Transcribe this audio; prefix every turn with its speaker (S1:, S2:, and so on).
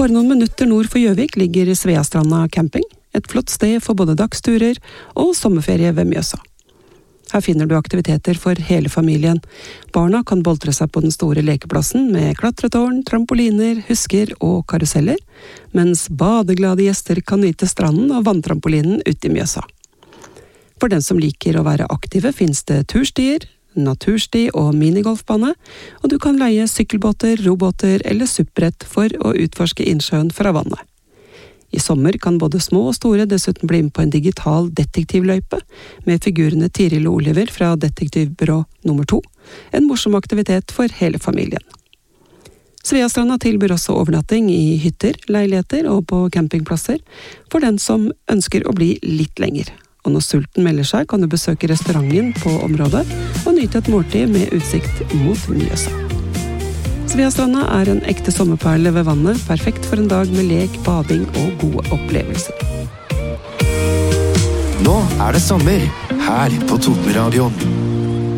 S1: Bare noen minutter nord for Gjøvik ligger Sveastranda camping, et flott sted for både dagsturer og sommerferie ved Mjøsa. Her finner du aktiviteter for hele familien. Barna kan boltre seg på den store lekeplassen med klatretårn, trampoliner, husker og karuseller, mens badeglade gjester kan nyte stranden og vanntrampolinen ut i Mjøsa. For den som liker å være aktive finnes det turstier, natursti og minigolfbane, og du kan leie sykkelbåter, robåter eller suppbrett for å utforske innsjøen fra vannet. I sommer kan både små og store dessuten bli med på en digital detektivløype med figurene Tiril og Oliver fra Detektivbyrå nummer 2, en morsom aktivitet for hele familien. Sveastranda tilbyr også overnatting i hytter, leiligheter og på campingplasser for den som ønsker å bli litt lenger. Og når sulten melder seg, kan du besøke restauranten på området og nyte et måltid med utsikt mot Mjøsa. Sveastranda er en ekte sommerperle ved vannet, perfekt for en dag med lek, bading og gode opplevelser.
S2: Nå er det sommer, her på Totenradioen.